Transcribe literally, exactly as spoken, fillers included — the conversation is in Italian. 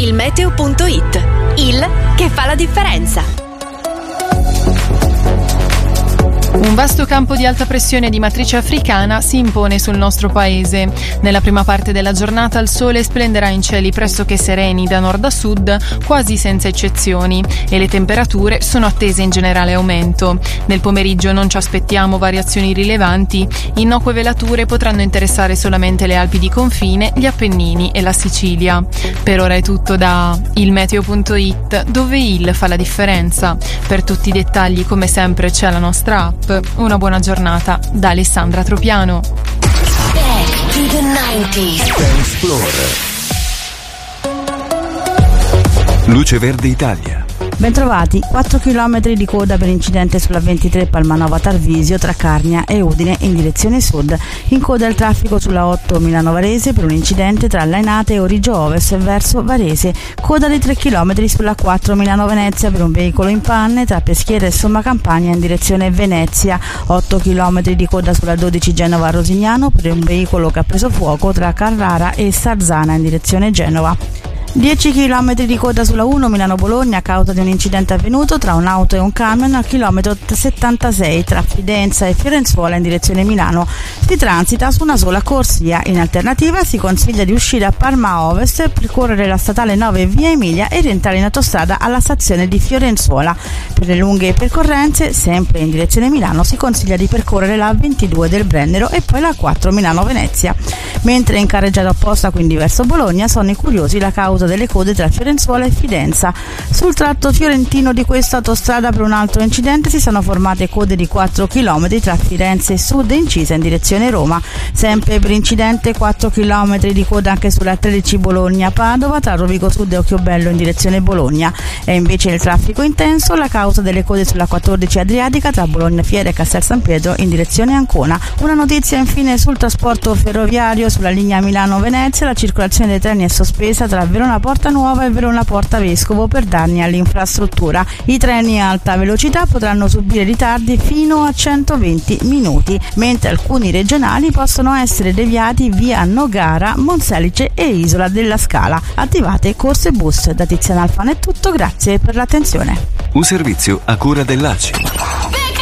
il meteo punto it, il che fa la differenza. Un vasto campo di alta pressione di matrice africana si impone sul nostro paese. Nella prima parte della giornata il sole splenderà in cieli pressoché sereni da nord a sud, quasi senza eccezioni, e le temperature sono attese in generale aumento. Nel pomeriggio non ci aspettiamo variazioni rilevanti. Innocue velature potranno interessare solamente le Alpi di confine, gli Appennini e la Sicilia. Per ora è tutto da il meteo punto it, dove il fa la differenza. Per tutti i dettagli, come sempre, c'è la nostra app. Una buona giornata da Alessandra Tropiano. Back to the nineties. Dance Floor. Luce Verde Italia. Bentrovati, quattro chilometri di coda per incidente sulla ventitré Palmanova Tarvisio tra Carnia e Udine in direzione sud. In coda il traffico sulla otto Milano Varese per un incidente tra Lainate e Origio Ovest verso Varese. Coda di tre chilometri sulla quattro Milano Venezia per un veicolo in panne tra Peschiera e Somma Campania in direzione Venezia. otto chilometri di coda sulla dodici Genova Rosignano per un veicolo che ha preso fuoco tra Carrara e Sarzana in direzione Genova. dieci chilometri di coda sulla uno Milano-Bologna a causa di un incidente avvenuto tra un'auto e un camion al chilometro settantasei tra Fidenza e Fiorenzuola in direzione Milano. Si transita su una sola corsia. In alternativa si consiglia di uscire a Parma Ovest, percorrere la statale nove via Emilia e rientrare in autostrada alla stazione di Fiorenzuola. Per le lunghe percorrenze, sempre in direzione Milano, si consiglia di percorrere la ventidue del Brennero e poi la quattro Milano-Venezia. Mentre in carreggiata opposta, quindi verso Bologna, sono incuriosi la causa delle code tra Fiorenzuola e Fidenza. Sul tratto fiorentino di questa autostrada per un altro incidente si sono formate code di quattro chilometri tra Firenze Sud e Incisa in direzione Roma. Sempre per incidente quattro chilometri di coda anche sulla tredici Bologna-Padova tra Rovigo Sud e Occhiobello in direzione Bologna. E invece il traffico intenso la causa delle code sulla quattordici Adriatica tra Bologna Fiera e Castel San Pietro in direzione Ancona. Una notizia infine sul trasporto ferroviario sulla linea Milano-Venezia. La circolazione dei treni è sospesa tra Verona Porta Nuova e Verona Porta Vescovo per danni all'infrastruttura. I treni a alta velocità potranno subire ritardi fino a centoventi minuti, mentre alcuni regionali possono essere deviati via Nogara, Monselice e Isola della Scala. Attivate corse bus. Da Tiziana Alfano è tutto, grazie per l'attenzione. Un servizio a cura dell'A C I.